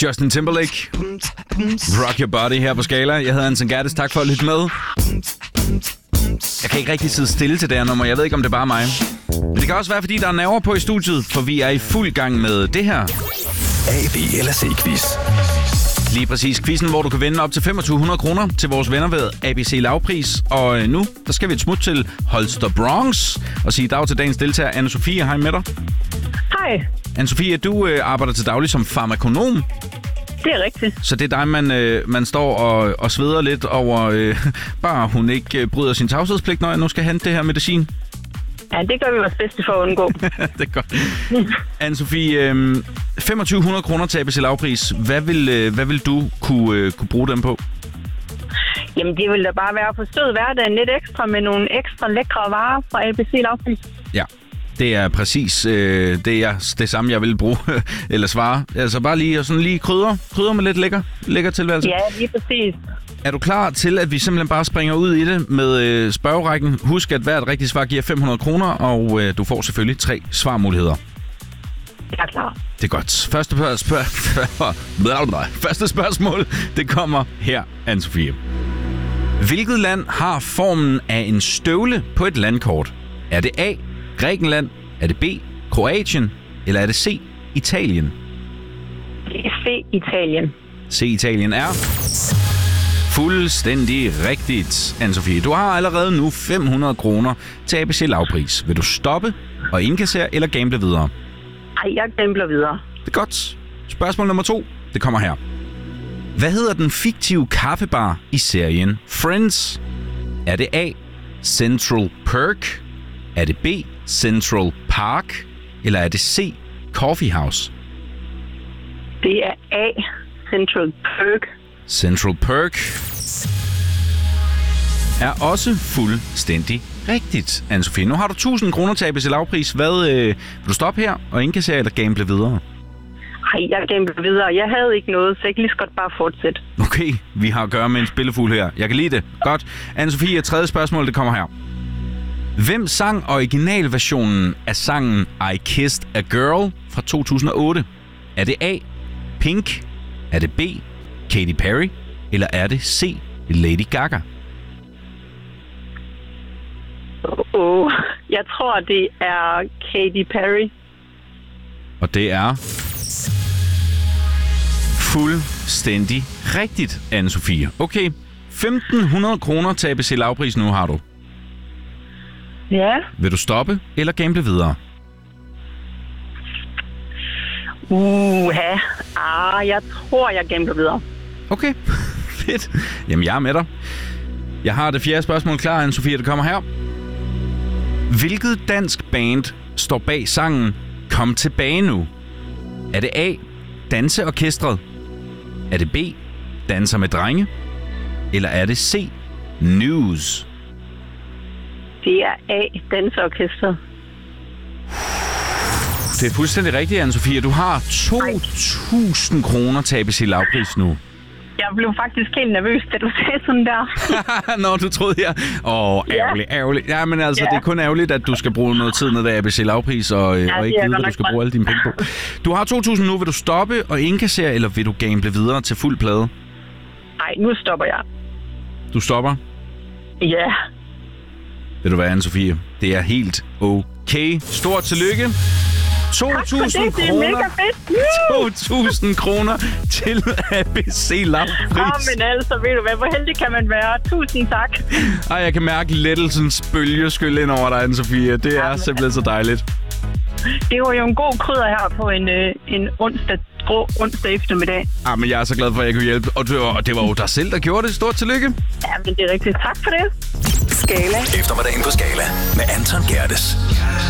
Justin Timberlake. Rock Your Body her på Skala. Jeg hedder Anton Gerdes. Tak for at lytte med. Jeg kan ikke rigtig sidde stille til det her nummer. Jeg ved ikke, om det er bare mig. Men det kan også være, fordi der er nerver på i studiet, for vi er i fuld gang med det her. A, B eller C-quiz. Lige præcis quizzen, hvor du kan vinde op til 2500 kroner til vores venner ved ABC Lavpris. Og nu, der skal vi et smut til Holster Bronx og sige dag til dagens deltager. Anne-Sophie, hej med dig. Hej. Anne-Sophie, du arbejder til daglig som farmakonom. Det er rigtigt. Så det er dig, man står og sveder lidt over, bare hun ikke bryder sin tavshedspligt, når jeg nu skal hente det her medicin. Ja, det gør vi vores bedste for at undgå. Det er godt. Anne-Sophie, 2500 kroner til ABC Lavpris. Hvad vil du kunne bruge dem på? Jamen, det vil da bare være at forstå hverdagen lidt ekstra med nogle ekstra lækre varer fra ABC Lavpris. Ja, det er præcis det samme, jeg vil bruge eller svare. Altså bare lige krydder med lidt lækker tilværelse. Ja, lige præcis. Er du klar til, at vi simpelthen bare springer ud i det med spørgerækken? Husk, at hvert rigtigt svar giver 500 kroner, og du får selvfølgelig 3 svarmuligheder. Jeg er klar. Det er godt. Første spørgsmål, det kommer her, Anne-Sophie. Hvilket land har formen af en støvle på et landkort? Er det A, Grækenland? Er det B, Kroatien? Eller er det C, Italien? Det er C, Italien. C, Italien er fuldstændig rigtigt, Anne-Sophie. Du har allerede nu 500 kroner til ABC Lavpris. Vil du stoppe og indkassere eller gamble videre? Ej, jeg gambler videre. Det er godt. Spørgsmål nummer 2, det kommer her. Hvad hedder den fiktive kaffebar i serien Friends? Er det A, Central Perk? Er det B, Central Park? Eller er det C, Coffee House? Det er A, Central Perk. Central Perk er også fuldstændig rigtigt, Anne-Sophie. Nu har du 1000 kroner til ABC Lavpris. Vil du stoppe her og indkassere eller gamble videre? Ej, jeg gambler videre. Jeg havde ikke noget, så jeg kan lige så godt bare fortsætte. Okay, vi har at gøre med en spillefugl her. Jeg kan lide det. Godt. Anne-Sophie, tredje spørgsmål, det kommer her. Hvem sang originalversionen af sangen I Kissed a Girl fra 2008? Er det A, Pink? Er det B, Katy Perry? Eller er det C, Lady Gaga? Jeg tror, det er Katy Perry. Og det er fuldstændig rigtigt, Anne-Sophie. Okay, 1500 kroner til ABC Lavpris nu har du. Ja. Vil du stoppe eller gamble videre? Jeg tror, jeg gambler videre. Okay, fedt. Jamen, jeg er med dig. Jeg har det fjerde spørgsmål klar, Anne-Sophie, det kommer her. Hvilket dansk band står bag sangen Kom tilbage nu? Er det A, Danseorkestret? Er det B, Danser med drenge? Eller er det C, News? Det er A, Danseorkestret. Det er fuldstændig rigtigt, Anne-Sophie. Du har 2.000 kroner til ABC Lavpris nu. Jeg blev faktisk helt nervøs, da du sagde sådan der. Nå, du troede jeg. Ærgerligt. Ja, men altså, det er kun ærgerligt, at du skal bruge noget tid ned ved ABC Lavpris, og ikke vide, hvad du skal bruge alle dine penge på. Du har 2.000 nu. Vil du stoppe og indkassere, eller vil du gamble videre til fuld plade? Nej, nu stopper jeg. Du stopper? Ja. Ved du hvad, Anne-Sophie? Det er helt okay. Stort tillykke. 2.000 kroner. 2.000 kroner til ABC Lavpris. Men altså, ved du hvad, hvor heldig kan man være? Tusind tak. Ej, jeg kan mærke lettelsens bølge skylle ind over dig, Anne-Sophie. Det er simpelthen så dejligt. Det var jo en god krydder her på en onsdag eftermiddag. Men jeg er så glad for, at jeg kunne hjælpe. Og det var jo dig selv, der gjorde det. Stort tillykke. Ja, men det er rigtigt. Tak for det. Skala. Eftermiddagen på Skala med Anton Gerdes.